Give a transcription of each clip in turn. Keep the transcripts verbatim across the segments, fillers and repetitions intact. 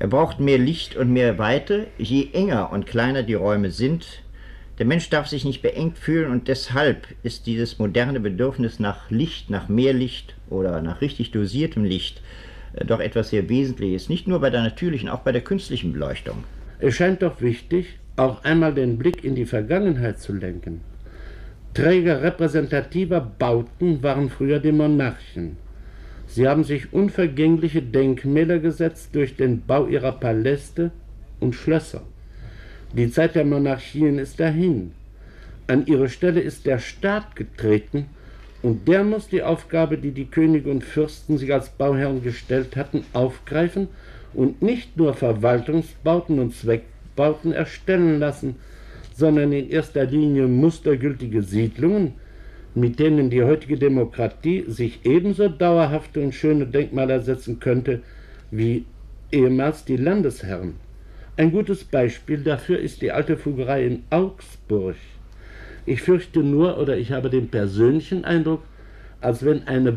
Er braucht mehr Licht und mehr Weite, je enger und kleiner die Räume sind. Der Mensch darf sich nicht beengt fühlen und deshalb ist dieses moderne Bedürfnis nach Licht, nach mehr Licht oder nach richtig dosiertem Licht äh, doch etwas sehr Wesentliches, nicht nur bei der natürlichen, auch bei der künstlichen Beleuchtung. Es scheint doch wichtig, auch einmal den Blick in die Vergangenheit zu lenken. Träger repräsentativer Bauten waren früher die Monarchen. Sie haben sich unvergängliche Denkmäler gesetzt durch den Bau ihrer Paläste und Schlösser. Die Zeit der Monarchien ist dahin. An ihre Stelle ist der Staat getreten und der muss die Aufgabe, die die Könige und Fürsten sich als Bauherren gestellt hatten, aufgreifen und nicht nur Verwaltungsbauten und Zweckbauten erstellen lassen, sondern in erster Linie mustergültige Siedlungen, mit denen die heutige Demokratie sich ebenso dauerhafte und schöne Denkmäler setzen könnte wie ehemals die Landesherren. Ein gutes Beispiel dafür ist die alte Fugerei in Augsburg. Ich fürchte nur, oder ich habe den persönlichen Eindruck, als wenn eine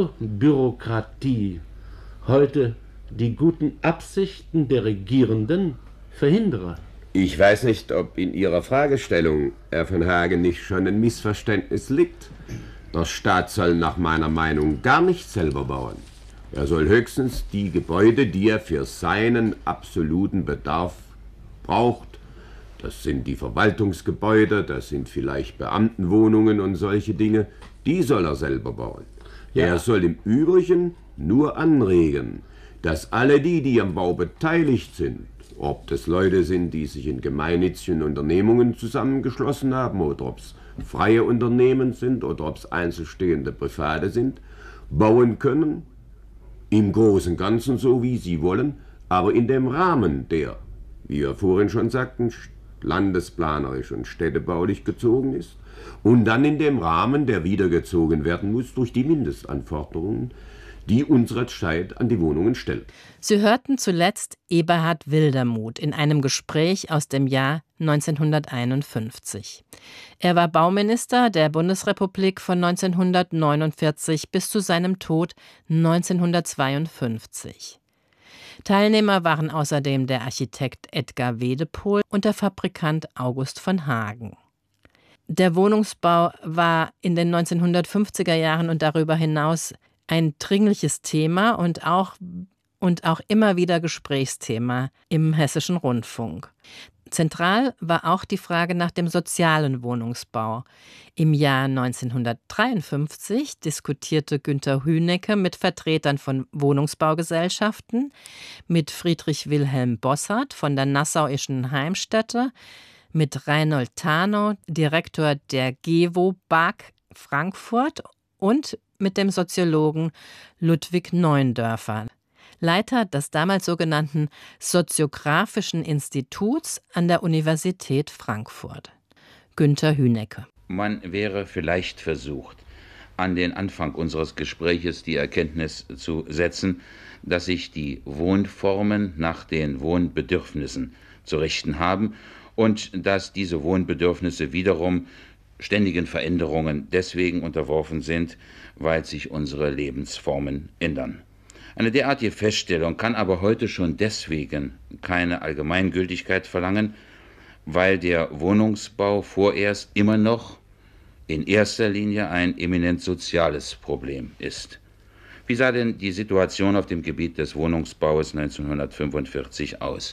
Baubürokratie heute die guten Absichten der Regierenden verhindere. Ich weiß nicht, ob in Ihrer Fragestellung, Herr von Hagen, nicht schon ein Missverständnis liegt. Der Staat soll nach meiner Meinung gar nicht selber bauen. Er soll höchstens die Gebäude, die er für seinen absoluten Bedarf braucht, das sind die Verwaltungsgebäude, das sind vielleicht Beamtenwohnungen und solche Dinge, die soll er selber bauen. Ja. Er soll im Übrigen nur anregen, dass alle die, die am Bau beteiligt sind, ob das Leute sind, die sich in gemeinnützigen Unternehmungen zusammengeschlossen haben, oder ob es freie Unternehmen sind, oder ob es einzelstehende Private sind, bauen können, im Großen und Ganzen so, wie sie wollen, aber in dem Rahmen, der, wie wir vorhin schon sagten, landesplanerisch und städtebaulich gezogen ist, und dann in dem Rahmen, der wieder gezogen werden muss durch die Mindestanforderungen, die unsere Zeit an die Wohnungen stellt. Sie hörten zuletzt Eberhard Wildermuth in einem Gespräch aus dem Jahr neunzehnhunderteinundfünfzig. Er war Bauminister der Bundesrepublik von neunzehnhundertneunundvierzig bis zu seinem Tod neunzehnhundertzweiundfünfzig. Teilnehmer waren außerdem der Architekt Edgar Wedepohl und der Fabrikant August von Hagen. Der Wohnungsbau war in den neunzehnhundertfünfziger Jahren und darüber hinaus ein dringliches Thema und auch, und auch immer wieder Gesprächsthema im Hessischen Rundfunk. Zentral war auch die Frage nach dem sozialen Wohnungsbau. Im Jahr neunzehnhundertdreiundfünfzig diskutierte Günter Hünecke mit Vertretern von Wohnungsbaugesellschaften, mit Friedrich Wilhelm Bossert von der Nassauischen Heimstätte, mit Reinhold Tanow, Direktor der GEWO B A G Frankfurt, und mit dem Soziologen Ludwig Neuendörfer, Leiter des damals sogenannten Soziographischen Instituts an der Universität Frankfurt. Günter Hünecke. Man wäre vielleicht versucht, an den Anfang unseres Gespräches die Erkenntnis zu setzen, dass sich die Wohnformen nach den Wohnbedürfnissen zu richten haben und dass diese Wohnbedürfnisse wiederum ständigen Veränderungen deswegen unterworfen sind, weil sich unsere Lebensformen ändern. Eine derartige Feststellung kann aber heute schon deswegen keine Allgemeingültigkeit verlangen, weil der Wohnungsbau vorerst immer noch in erster Linie ein eminent soziales Problem ist. Wie sah denn die Situation auf dem Gebiet des Wohnungsbaus neunzehnhundertfünfundvierzig aus?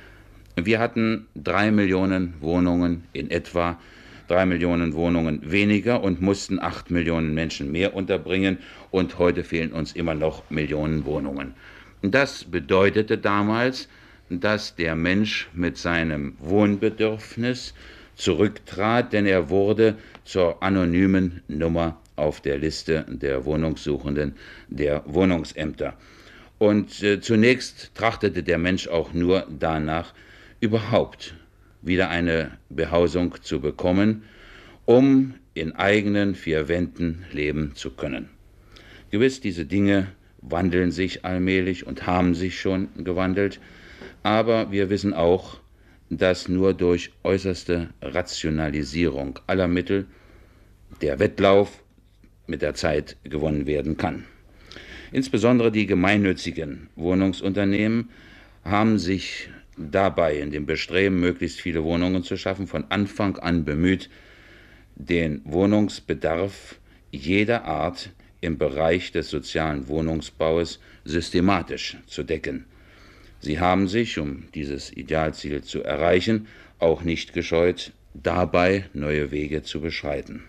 Wir hatten drei Millionen Wohnungen in etwa, drei Millionen Wohnungen weniger und mussten acht Millionen Menschen mehr unterbringen, und heute fehlen uns immer noch Millionen Wohnungen. Das bedeutete damals, dass der Mensch mit seinem Wohnbedürfnis zurücktrat, denn er wurde zur anonymen Nummer auf der Liste der Wohnungssuchenden der Wohnungsämter. Und äh, zunächst trachtete der Mensch auch nur danach, überhaupt wieder eine Behausung zu bekommen, um in eigenen vier Wänden leben zu können. Gewiss, diese Dinge wandeln sich allmählich und haben sich schon gewandelt, aber wir wissen auch, dass nur durch äußerste Rationalisierung aller Mittel der Wettlauf mit der Zeit gewonnen werden kann. Insbesondere die gemeinnützigen Wohnungsunternehmen haben sich dabei in dem Bestreben, möglichst viele Wohnungen zu schaffen, von Anfang an bemüht, den Wohnungsbedarf jeder Art im Bereich des sozialen Wohnungsbaues systematisch zu decken. Sie haben sich, um dieses Idealziel zu erreichen, auch nicht gescheut, dabei neue Wege zu beschreiten.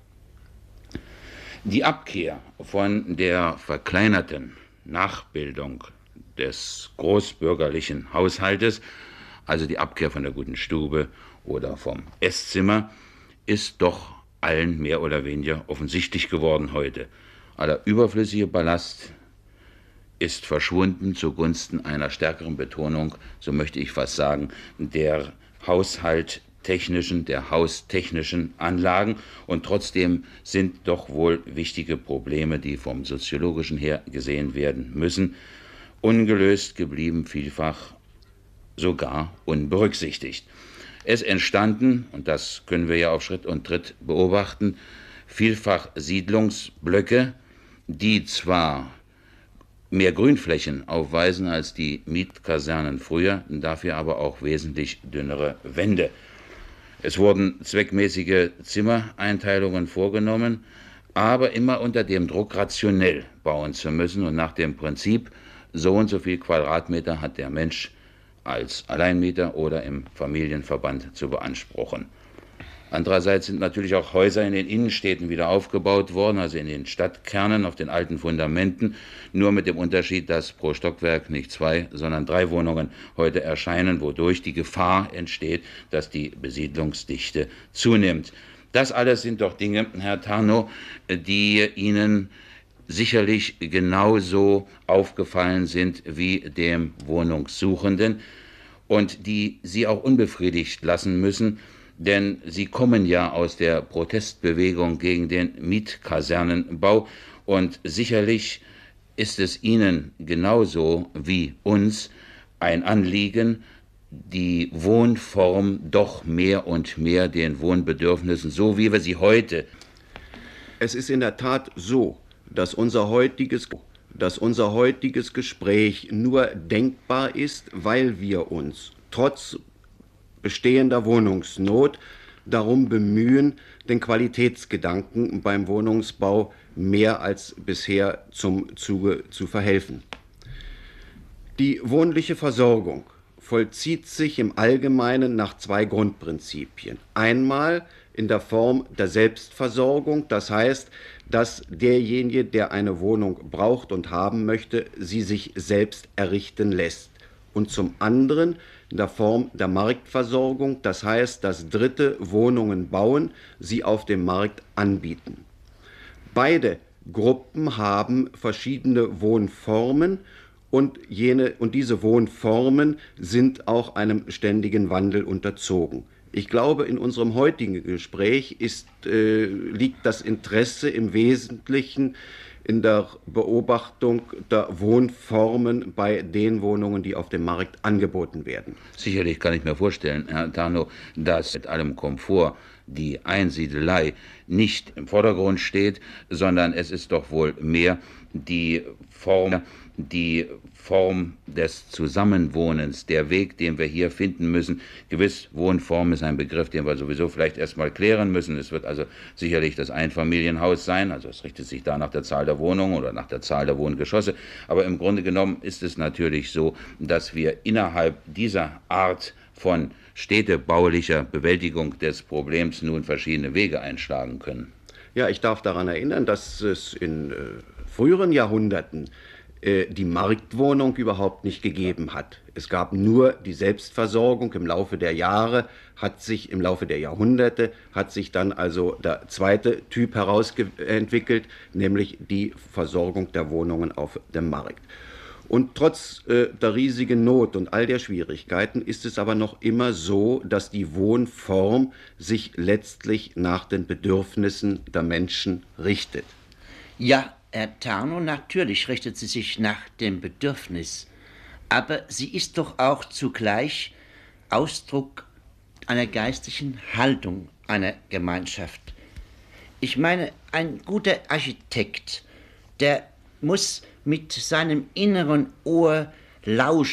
Die Abkehr von der verkleinerten Nachbildung des großbürgerlichen Haushaltes, also die Abkehr von der guten Stube oder vom Esszimmer, ist doch allen mehr oder weniger offensichtlich geworden heute. Aller überflüssige Ballast ist verschwunden zugunsten einer stärkeren Betonung, so möchte ich fast sagen, der haushalttechnischen, der haustechnischen Anlagen. Und trotzdem sind doch wohl wichtige Probleme, die vom Soziologischen her gesehen werden müssen, ungelöst geblieben, vielfach sogar unberücksichtigt. Es entstanden, und das können wir ja auf Schritt und Tritt beobachten, vielfach Siedlungsblöcke, die zwar mehr Grünflächen aufweisen als die Mietkasernen früher, dafür aber auch wesentlich dünnere Wände. Es wurden zweckmäßige Zimmereinteilungen vorgenommen, aber immer unter dem Druck, rationell bauen zu müssen und nach dem Prinzip, so und so viel Quadratmeter hat der Mensch als Alleinmieter oder im Familienverband zu beanspruchen. Andererseits sind natürlich auch Häuser in den Innenstädten wieder aufgebaut worden, also in den Stadtkernen auf den alten Fundamenten, nur mit dem Unterschied, dass pro Stockwerk nicht zwei, sondern drei Wohnungen heute erscheinen, wodurch die Gefahr entsteht, dass die Besiedlungsdichte zunimmt. Das alles sind doch Dinge, Herr Tarnow, die Ihnen sicherlich genauso aufgefallen sind wie dem Wohnungssuchenden und die Sie auch unbefriedigt lassen müssen, denn Sie kommen ja aus der Protestbewegung gegen den Mietkasernenbau und sicherlich ist es Ihnen genauso wie uns ein Anliegen, die Wohnform doch mehr und mehr den Wohnbedürfnissen, so wie wir sie heute. Es ist in der Tat so, dass unser heutiges, dass unser heutiges Gespräch nur denkbar ist, weil wir uns trotz bestehender Wohnungsnot darum bemühen, den Qualitätsgedanken beim Wohnungsbau mehr als bisher zum Zuge zu verhelfen. Die wohnliche Versorgung vollzieht sich im Allgemeinen nach zwei Grundprinzipien. Einmal in der Form der Selbstversorgung, das heißt, dass derjenige, der eine Wohnung braucht und haben möchte, sie sich selbst errichten lässt. Und zum anderen in der Form der Marktversorgung, das heißt, dass Dritte Wohnungen bauen, sie auf dem Markt anbieten. Beide Gruppen haben verschiedene Wohnformen und, jene, und diese Wohnformen sind auch einem ständigen Wandel unterzogen. Ich glaube, in unserem heutigen Gespräch ist, äh, liegt das Interesse im Wesentlichen in der Beobachtung der Wohnformen bei den Wohnungen, die auf dem Markt angeboten werden. Sicherlich kann ich mir vorstellen, Herr Tarnow, dass mit allem Komfort die Einsiedelei nicht im Vordergrund steht, sondern es ist doch wohl mehr die Form, die Form des Zusammenwohnens, der Weg, den wir hier finden müssen. Gewiss, Wohnform ist ein Begriff, den wir sowieso vielleicht erstmal klären müssen. Es wird also sicherlich das Einfamilienhaus sein, also es richtet sich da nach der Zahl der Wohnungen oder nach der Zahl der Wohngeschosse. Aber im Grunde genommen ist es natürlich so, dass wir innerhalb dieser Art von städtebaulicher Bewältigung des Problems nun verschiedene Wege einschlagen können. Ja, ich darf daran erinnern, dass es in äh, früheren Jahrhunderten die Marktwohnung überhaupt nicht gegeben hat. Es gab nur die Selbstversorgung. Im Laufe der Jahre hat sich, im Laufe der Jahrhunderte hat sich dann also der zweite Typ herausentwickelt, nämlich die Versorgung der Wohnungen auf dem Markt. Und trotz äh, der riesigen Not und all der Schwierigkeiten ist es aber noch immer so, dass die Wohnform sich letztlich nach den Bedürfnissen der Menschen richtet. Ja, Herr Tarnow, natürlich richtet sie sich nach dem Bedürfnis, aber sie ist doch auch zugleich Ausdruck einer geistigen Haltung einer Gemeinschaft. Ich meine, ein guter Architekt, der muss mit seinem inneren Ohr lauschen.